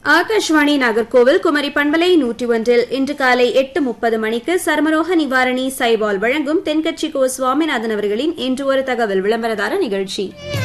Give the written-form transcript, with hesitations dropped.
ஆகாஷ்வாணி நாகர்கோவில் குமரி பண்பலை 101 இன்று காலை 8:30 மணிக்கு சர்மரோக நிவாரணி சைபால் வழங்கும் தென்கட்சி கோ சுவாமிநாதன் அவர்களின் இன்று ஒரு தகவல் விளம்பரதார நிகழ்ச்சி.